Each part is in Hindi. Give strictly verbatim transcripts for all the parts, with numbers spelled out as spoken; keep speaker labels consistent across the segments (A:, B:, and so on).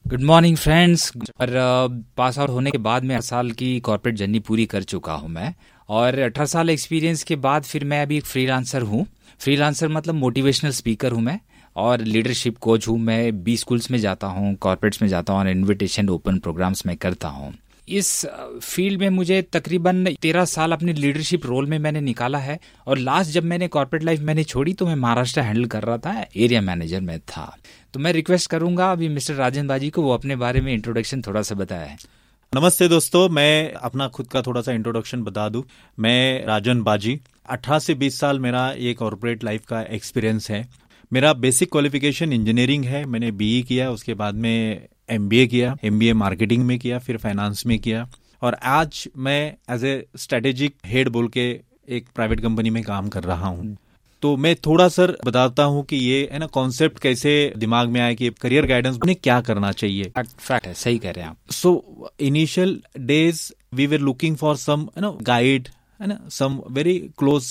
A: Good morning friends. और पास आउट होने के बाद में आठ साल की कॉर्पोरेट जर्नी पूरी कर चुका हूं मैं, और अठारह साल एक्सपीरियंस के बाद फिर मैं अभी एक फ्रीलांसर हूं। फ्रीलांसर मतलब मोटिवेशनल स्पीकर हूं मैं, और लीडरशिप कोच हूं मैं। बी स्कूल्स में जाता हूं, कॉर्पोरेट्स में जाता हूं, और इन्विटेशन ओपन प्रोग्राम्स में करता हूं। इस फील्ड में मुझे तकरीबन तेरह साल अपने लीडरशिप रोल में मैंने निकाला है। और लास्ट जब मैंने कॉर्पोरेट लाइफ मैंने छोड़ी तो मैं महाराष्ट्र हैंडल कर रहा था, एरिया मैनेजर में था। तो मैं रिक्वेस्ट करूंगा अभी मिस्टर राजन बाजी को, वो अपने बारे में इंट्रोडक्शन थोड़ा सा बताया।
B: नमस्ते दोस्तों, मैं अपना खुद का थोड़ा सा इंट्रोडक्शन बता दूं। मैं राजन बाजी, अठारह से बीस साल मेरा ये कॉर्पोरेट लाइफ का एक्सपीरियंस है। मेरा बेसिक क्वालिफिकेशन इंजीनियरिंग है। मैंने बीई किया, उसके बाद में एमबीए किया, एमबीए मार्केटिंग में किया, फिर फाइनेंस में किया, और आज मैं एज ए स्ट्रेटेजिक हेड बोल के एक प्राइवेट कंपनी में काम कर रहा हूँ। तो मैं थोड़ा सर बताता हूँ कि ये है ना कॉन्सेप्ट कैसे दिमाग में आया कि करियर गाइडेंस में क्या करना चाहिए।
A: फैक्ट है, सही कह रहे हैं आप।
B: So initial days we were looking for some you know guide, है ना, some very close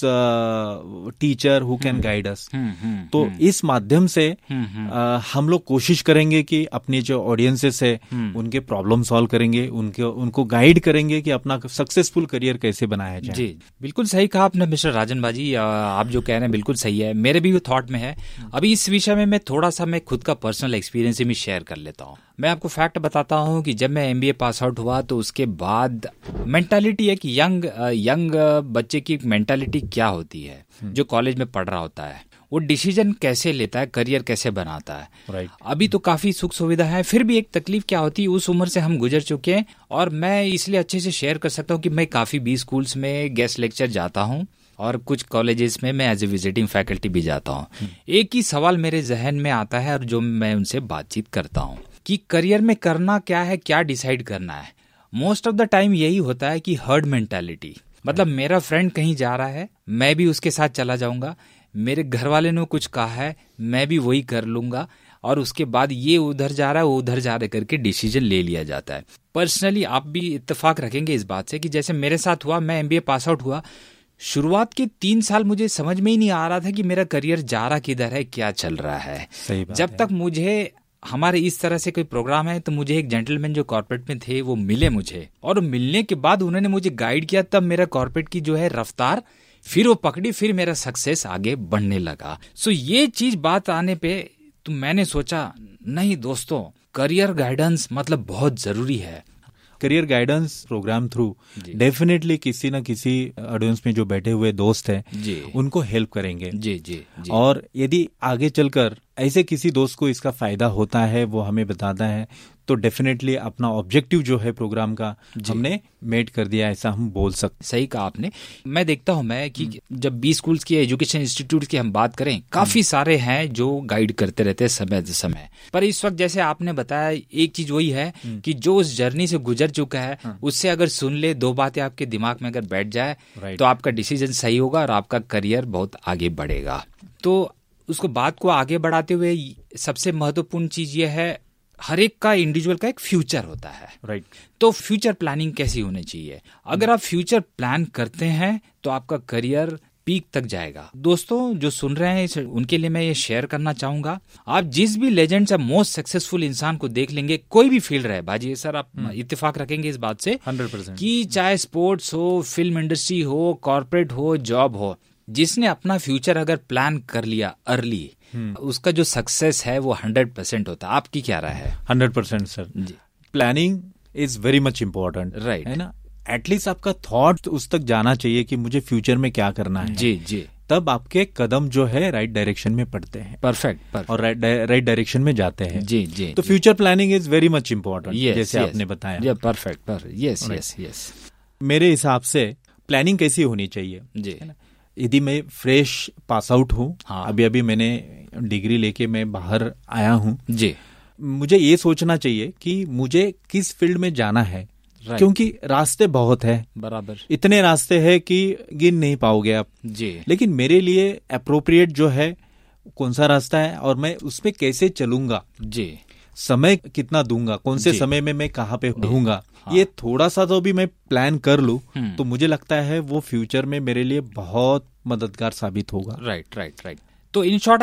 B: teacher who can guide us. तो इस माध्यम से uh, हम लोग कोशिश करेंगे कि अपने जो ऑडियंसेस है उनके प्रॉब्लम सॉल्व करेंगे, उनके उनको गाइड करेंगे कि अपना सक्सेसफुल करियर कैसे बनाया जाए।
A: जी बिल्कुल सही कहा आपने मिस्टर राजन बाजी। आप जो कह रहे हैं बिल्कुल सही है, मेरे भी थॉट में है। अभी इस विषय में मैं थोड़ा सा मैं खुद का पर्सनल एक्सपीरियंस भी शेयर कर लेता हूँ। मैं आपको फैक्ट बताता हूँ कि जब मैं एमबीए पास आउट हुआ तो उसके बाद मेंटालिटी है कि यंग यंग बच्चे की मेंटालिटी क्या होती है, जो कॉलेज में पढ़ रहा होता है, वो डिसीजन कैसे लेता है, करियर कैसे बनाता है।
B: right.
A: अभी तो काफी सुख सुविधा है, फिर भी एक तकलीफ क्या होती है, उस उम्र से हम गुजर चुके हैं। और मैं इसलिए अच्छे से शेयर कर सकता हूँ कि मैं काफी बी स्कूल्स में गेस्ट लेक्चर जाता हूँ, और कुछ कॉलेजेस में मैं एज ए विजिटिंग फैकल्टी भी जाता हूँ। एक ही सवाल मेरे जहन में आता है, और जो मैं उनसे बातचीत करता हूँ कि करियर में करना क्या है, क्या डिसाइड करना है। मोस्ट ऑफ द टाइम यही होता है कि हर्ड मेंटालिटी, मतलब मेरा फ्रेंड कहीं जा रहा है, मैं भी उसके साथ चला जाऊंगा। मेरे घर वाले ने कुछ कहा है, मैं भी वही कर लूंगा, और उसके बाद ये उधर जा रहा है, वो उधर जा रहा है करके डिसीजन ले लिया जाता है। पर्सनली आप भी इत्तेफाक रखेंगे इस बात से कि जैसे मेरे साथ हुआ, मैं एमबीए पास आउट हुआ, शुरुआत के तीन साल मुझे समझ में ही नहीं आ रहा था कि मेरा करियर जा रहा किधर है, क्या चल रहा है।
B: सही बात
A: जब
B: है।
A: तक मुझे हमारे इस तरह से कोई प्रोग्राम है तो मुझे एक जेंटलमैन जो कॉर्पोरेट में थे वो मिले मुझे, और मिलने के बाद उन्होंने मुझे गाइड किया, तब मेरा कॉर्पोरेट की जो है रफ्तार फिर वो पकड़ी, फिर मेरा सक्सेस आगे बढ़ने लगा। सो ये चीज बात आने पे तो मैंने सोचा नहीं दोस्तों, करियर गाइडेंस मतलब बहुत जरूरी है।
B: Career guidance programme through definitely किसी न किसी ऑडियंस में जो बैठे हुए दोस्त हैं उनको हेल्प करेंगे।
A: जी, जी, जी।
B: और यदि आगे चलकर ऐसे किसी दोस्त को इसका फायदा होता है, वो हमें बताता है, तो डेफिनेटली अपना ऑब्जेक्टिव जो है प्रोग्राम का हमने मेट कर दिया, ऐसा हम बोल सकते।
A: सही कहा आपने। मैं देखता हूं मैं कि जब बी स्कूल्स की, एजुकेशन इंस्टीट्यूट की हम बात करें, काफी सारे हैं जो गाइड करते रहते हैं समय समय। पर इस वक्त जैसे आपने बताया, एक चीज वही है कि जो उस जर्नी से गुजर चुका है उससे अगर सुन ले, दो बातें आपके दिमाग में अगर बैठ जाए तो आपका डिसीजन सही होगा और आपका करियर बहुत आगे बढ़ेगा। तो उसको बात को आगे बढ़ाते हुए सबसे महत्वपूर्ण चीज ये है, हर एक का इंडिविजुअल का एक फ्यूचर होता है।
B: Right right.
A: तो फ्यूचर प्लानिंग कैसी होनी चाहिए? अगर आप फ्यूचर प्लान करते हैं तो आपका करियर पीक तक जाएगा। दोस्तों जो सुन रहे हैं उनके लिए मैं ये शेयर करना चाहूंगा, आप जिस भी लेजेंड से मोस्ट सक्सेसफुल इंसान को देख लेंगे, कोई भी फील्ड रहे, बाजी सर आप इत्तेफाक रखेंगे इस बात से
B: हंड्रेड परसेंट
A: कि चाहे स्पोर्ट्स हो, फिल्म इंडस्ट्री हो, कॉर्पोरेट हो, जॉब हो, जिसने अपना फ्यूचर अगर प्लान कर लिया अर्ली, उसका जो सक्सेस है वो हंड्रेड परसेंट होता है। आपकी क्या राय है?
B: Hundred percent sir. Planning is very much important,
A: right,
B: है ना। एटलीस्ट आपका थॉट उस तक जाना चाहिए कि मुझे फ्यूचर में क्या करना है।
A: जी जी।
B: तब आपके कदम जो है राइट डायरेक्शन में पड़ते हैं।
A: परफेक्ट।
B: और राइट डायरेक्शन में जाते हैं।
A: जी जी।
B: तो future planning is very much important, जैसे
A: yes,
B: आपने बताया।
A: परफेक्ट। Yes yes yes.
B: मेरे हिसाब से प्लानिंग कैसी होनी चाहिए
A: जी?
B: यदि मैं फ्रेश पास आउट हूँ,
A: हाँ।
B: अभी अभी मैंने डिग्री लेके मैं बाहर आया हूँ
A: जी,
B: मुझे ये सोचना चाहिए कि मुझे किस फील्ड में जाना है,
A: right.
B: क्योंकि रास्ते बहुत है,
A: बराबर,
B: इतने रास्ते हैं कि गिन नहीं पाओगे आप
A: जी।
B: लेकिन मेरे लिए अप्रोप्रिएट जो है कौन सा रास्ता है और मैं उसमें कैसे चलूंगा
A: जी,
B: समय कितना दूंगा, कौन से समय में मैं कहाँ पे रहूंगा, हाँ। ये थोड़ा सा तो भी मैं प्लान कर लूं तो मुझे लगता है वो फ्यूचर में मेरे लिए बहुत मददगार साबित होगा।
A: Right right right. तो इन शॉर्ट